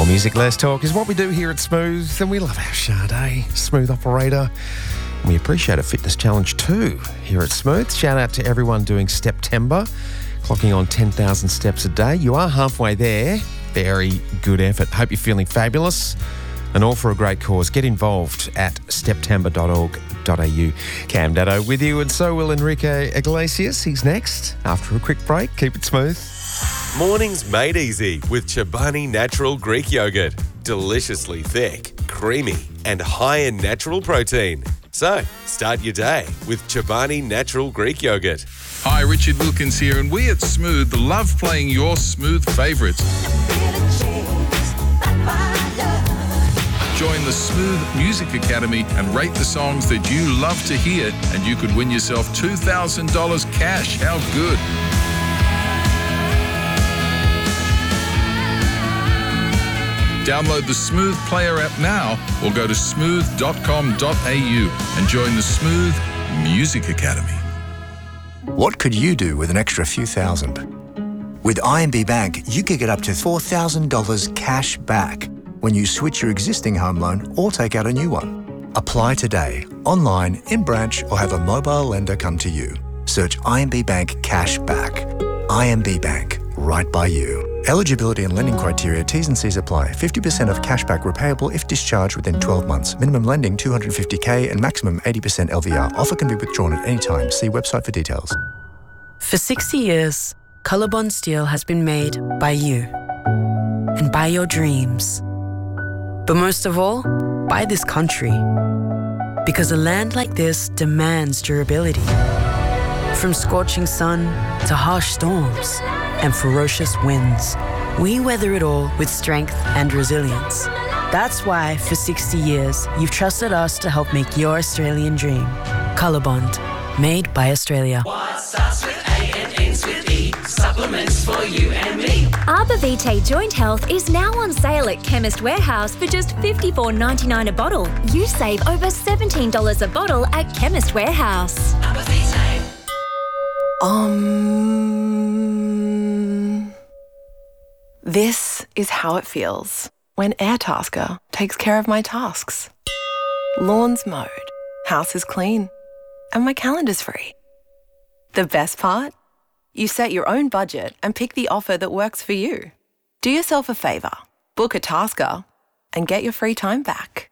More music, less talk is what we do here at Smooth, and we love our Sade, Smooth operator. And we appreciate a fitness challenge too here at Smooth. Shout out to everyone doing Steptember, clocking on 10,000 steps a day. You are halfway there. Very good effort. Hope you're feeling fabulous and all for a great cause. Get involved at steptember.org.au. Cam Daddo with you, and so will Enrique Iglesias. He's next after a quick break. Keep it smooth. Mornings made easy with Chobani Natural Greek Yogurt. Deliciously thick, creamy, and high in natural protein. So, start your day with Chobani Natural Greek Yogurt. Hi, Richard Wilkins here, and we at Smooth love playing your Smooth favourites. Join the Smooth Music Academy and rate the songs that you love to hear, and you could win yourself $2,000 cash. How good? Download the Smooth Player app now or go to smooth.com.au and join the Smooth Music Academy. What could you do with an extra few thousand? With IMB Bank, you could get up to $4,000 cash back when you switch your existing home loan or take out a new one. Apply today, online, in branch, or have a mobile lender come to you. Search IMB Bank Cash Back. IMB Bank, right by you. Eligibility and lending criteria, T's and C's apply. 50% of cashback repayable if discharged within 12 months. Minimum lending $250K and maximum 80% LVR. Offer can be withdrawn at any time. See website for details. For 60 years, Colorbond Steel has been made by you and by your dreams. But most of all, by this country. Because a land like this demands durability. From scorching sun to harsh storms and ferocious winds, we weather it all with strength and resilience. That's why, for 60 years, you've trusted us to help make your Australian dream. Colorbond, made by Australia. What starts with A and ends with E? Supplements for you and me. Arbor Vitae Joint Health is now on sale at Chemist Warehouse for just $54.99 a bottle. You save over $17 a bottle at Chemist Warehouse. Arbor Vitae. This is how it feels when Airtasker takes care of my tasks. Lawn's mowed, house is clean, and my calendar's free. The best part? You set your own budget and pick the offer that works for you. Do yourself a favour, book a Tasker, and get your free time back.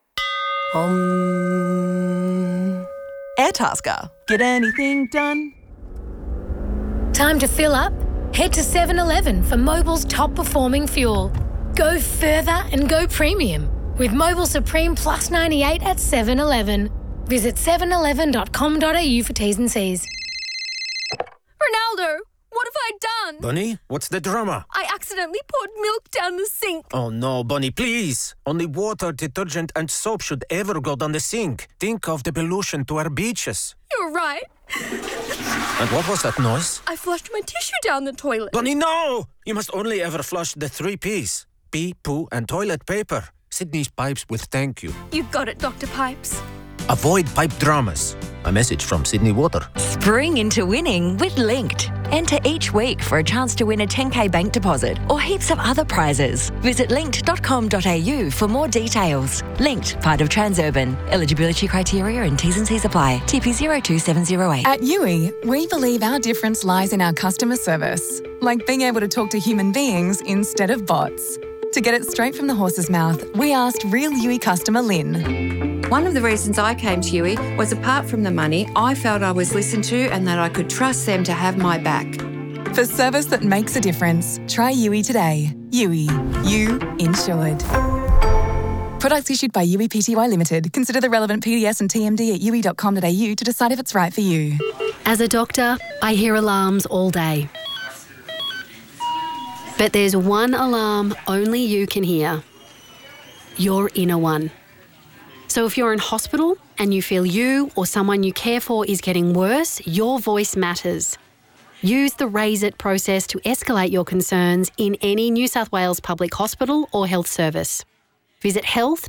Airtasker. Get anything done? Time to fill up? Head to 7-Eleven for Mobil's top-performing fuel. Go further and go premium with Mobil Supreme Plus 98 at 7-Eleven. Visit 7eleven.com.au for T's and C's. Ronaldo, what have I done? Bunny, what's the drama? I accidentally poured milk down the sink. Oh no, Bunny, please. Only water, detergent and soap should ever go down the sink. Think of the pollution to our beaches. You're right. And what was that noise? I flushed my tissue down the toilet. Bunny, no! You must only ever flush the 3 Ps. Pee, poo and toilet paper. Sydney's Pipes with thank you. You got it, Dr. Pipes. Avoid pipe dramas. A message from Sydney Water. Spring into winning with Linked. Enter each week for a chance to win a 10K bank deposit or heaps of other prizes. Visit linked.com.au for more details. Linked, part of Transurban. Eligibility criteria and T's and C's apply. TP 02708. At Yui, we believe our difference lies in our customer service, like being able to talk to human beings instead of bots. To get it straight from the horse's mouth, we asked real Yui customer Lynn. One of the reasons I came to Yui was, apart from the money, I felt I was listened to and that I could trust them to have my back. For service that makes a difference, try Yui today. Yui. You insured. Products issued by Yui Pty Limited. Consider the relevant PDS and TMD at yui.com.au to decide if it's right for you. As a doctor, I hear alarms all day. But there's one alarm only you can hear. Your inner one. So if you're in hospital and you feel you or someone you care for is getting worse, your voice matters. Use the Raise It process to escalate your concerns in any New South Wales public hospital or health service. Visit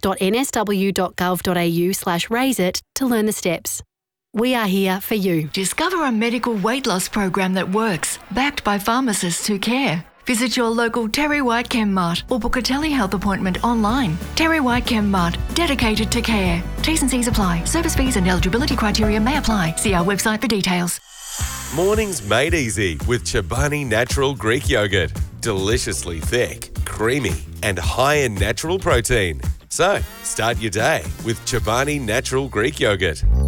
health.nsw.gov.au/raiseit to learn the steps. We are here for you. Discover a medical weight loss program that works, backed by pharmacists who care. Visit your local Terry White ChemMart or book a telehealth appointment online. Terry White ChemMart, dedicated to care. T's and C's apply. Service fees and eligibility criteria may apply. See our website for details. Mornings made easy with Chobani Natural Greek Yogurt. Deliciously thick, creamy, and high in natural protein. So, start your day with Chobani Natural Greek Yogurt.